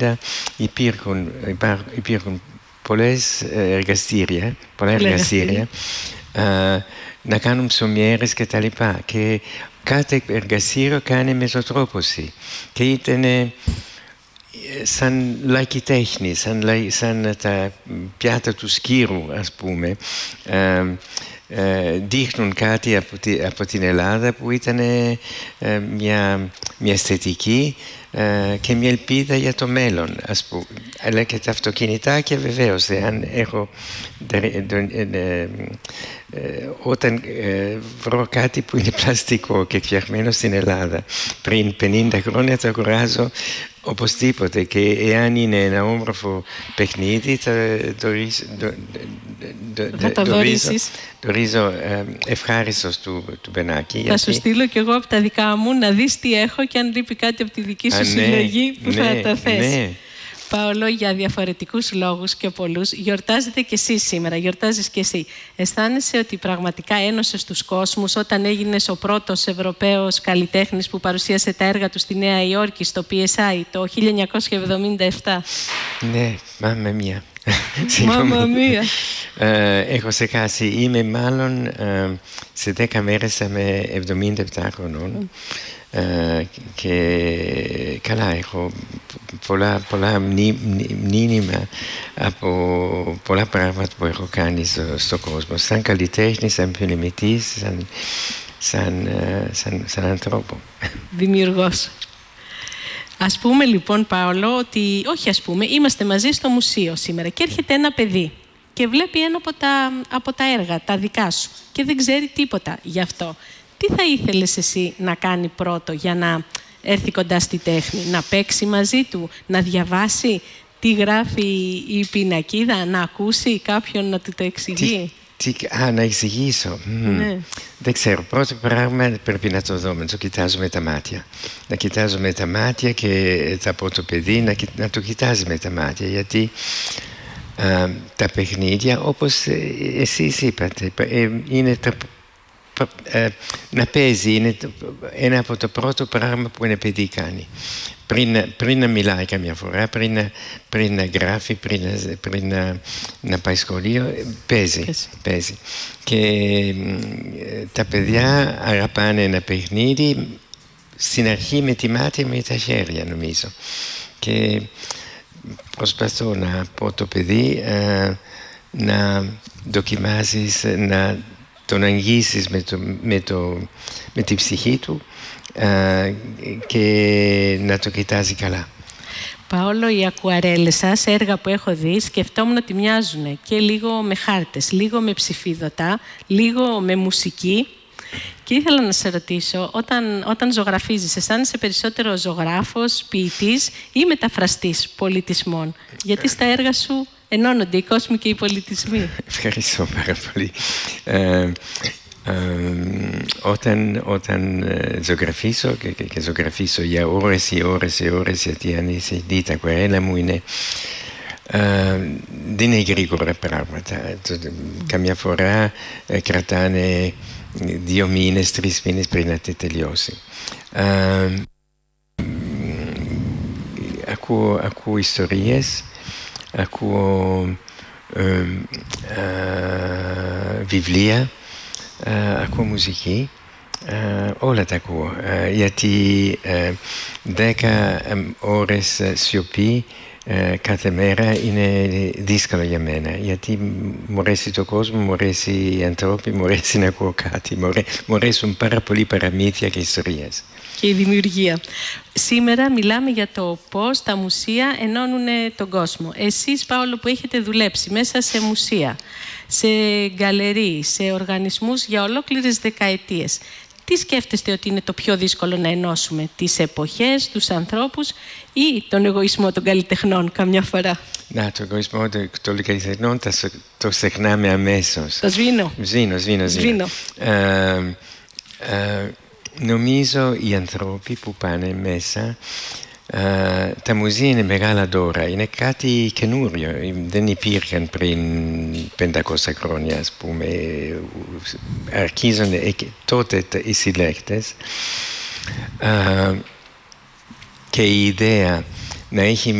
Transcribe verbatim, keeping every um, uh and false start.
πενήντα υπήρχαν, υπήρχαν πολλές εργαστήρια, πολλά εργαστήρια να κάνουν ψωμιέρες και τα λοιπά. Και κάθε εργαστήριο κάνει με τον τρόπο σου. Και ήταν σαν λαϊκή τέχνη, σαν, σαν τα πιάτα του Σκύρου, ας πούμε. Ε, ε, δείχνουν κάτι από, τη, από την Ελλάδα που ήταν ε, μια, μια αισθητική ε, και μια ελπίδα για το μέλλον, ας πούμε. Αλλά και τα αυτοκινητάκια βεβαίως, αν έχω ε, ε, ε, όταν ε, βρω κάτι που είναι πλαστικό και φτιαγμένο στην Ελλάδα πριν πενήντα χρόνια, το αγοράζω οπωσδήποτε, και εάν είναι ένα όμορφο παιχνίδι θα το, το, το, το, το, το ρίζω, το ρίζω ε, ευχάριστος του, του Μπενάκη. Θα γιατί... σου στείλω κι εγώ από τα δικά μου να δεις τι έχω και αν λείπει κάτι από τη δική σου Α, συλλογή ναι, που ναι, θα τα θες. Ναι. Παόλο, για διαφορετικούς λόγους και πολλούς, γιορτάζετε κι εσύ σήμερα, γιορτάζεις κι εσύ. Αισθάνεσαι ότι πραγματικά ένωσες τους κόσμους όταν έγινες ο πρώτος Ευρωπαίος καλλιτέχνης που παρουσίασε τα έργα του στη Νέα Υόρκη, στο πι ες άι, το χίλια εννιακόσια εβδομήντα επτά. Ναι, μάμα μία. Μάμα μία. ε, έχω ξεχάσει. Είμαι μάλλον ε, σε δέκα μέρες είμαι εβδομήντα επτά χρονών. Uh, και καλά, έχω πολλά, πολλά μνήμημα από πολλά πράγματα που έχω κάνει στο, στο κόσμο, σαν καλλιτέχνη, σαν πειραματής, σαν, σαν, σαν, σαν ανθρώπο. Δημιουργός. Ας πούμε λοιπόν, Παόλο, ότι όχι ας πούμε, είμαστε μαζί στο μουσείο σήμερα και έρχεται ένα παιδί και βλέπει ένα από τα, από τα έργα, τα δικά σου, και δεν ξέρει τίποτα γι' αυτό. Τι θα ήθελες εσύ να κάνει πρώτο για να έρθει κοντά στη τέχνη, να παίξει μαζί του, να διαβάσει τι γράφει η πινακίδα, να ακούσει κάποιον να του το εξηγεί? Τι, τι, α, να εξηγήσω. Ναι. Mm. Δεν ξέρω. Πρώτο πράγμα πρέπει να το δούμε, να το κοιτάζω με τα μάτια. Να κοιτάζω με τα μάτια και θα πω το παιδί να, να το κοιτάζει με τα μάτια, γιατί α, τα παιχνίδια, όπως εσείς είπατε, είναι τα να παίζει είναι ένα από το πρώτο πράγμα που ένα παιδί κάνει. Πριν, πριν να μιλάει καμιά φορά, πριν να, πριν να γράφει, πριν, να, πριν να, να πάει σχολείο, παίζει, παίζει. Και ε, τα παιδιά αγαπάνε ένα παιχνίδι στην αρχή με τη μάτια, με τα χέρια, νομίζω. Και προσπαθώ να πω το παιδί ε, να δοκιμάζεις, να τον αγγίσεις με, το, με, το, με την ψυχή του α, και να το κοιτάζει καλά. Παόλο, οι ακουαρέλες σας, έργα που έχω δει, σκεφτόμουν ότι μοιάζουν και λίγο με χάρτες, λίγο με ψηφίδωτα, λίγο με μουσική. Και ήθελα να σε ρωτήσω, όταν, όταν ζωγραφίζεις, αισθάνεσαι περισσότερο ζωγράφος, ποιητής ή μεταφραστής πολιτισμών? Γιατί στα έργα σου ενώνονται οι κόσμοι και οι πολιτισμοί. Ευχαριστώ πάρα πολύ. Ε, ε, όταν όταν ε, ζωγραφίσω και, και, και ζωγραφίσω για ώρες και ώρες και ώρες, γιατί αν είσαι δει τα ακουαρέλα μου είναι ε, δεν είναι γρήγορα πράγματα. Καμιά φορά ε, κρατάνε δύο μήνες, τρεις μήνες πριν να τη τελειώσει. Ε, ακούω, ακούω ιστορίες, ακούω ε, ε, βιβλία, ε, ακούω μουσική, ε, όλα τα ακούω, ε, γιατί ε, δέκα ώρες σιωπή ε, κάθε μέρα είναι δύσκολο για μένα, γιατί μου αρέσει το κόσμο, μου αρέσει οι ανθρώποι, μου αρέσει να ακούω κάτι, μου αρέσουν πάρα πολλοί παραμύθια και ιστορίες. Και η δημιουργία. Σήμερα μιλάμε για το πώς τα μουσεία ενώνουν τον κόσμο. Εσείς, Παόλο, που έχετε δουλέψει μέσα σε μουσεία, σε γκαλερί, σε οργανισμούς για ολόκληρες δεκαετίες, τι σκέφτεστε ότι είναι το πιο δύσκολο να ενώσουμε? Τις εποχές, τους ανθρώπους ή τον εγωισμό των καλλιτεχνών καμιά φορά? Να, το εγωισμό των καλλιτεχνών το ξεχνάμε αμέσως. Το σβήνω. Σβήνω, σβήνω, σβήνω. Ε, ε, νομίζω οι άνθρωποι που πάνε μέσα, uh, τα μουσεία είναι μεγάλα δώρα, είναι κάτι καινούριο, δεν υπήρχαν πριν πεντακόσια χρόνια, ας πούμε, αρχίζουν τότε οι συλλέκτες uh, και η ιδέα να έχει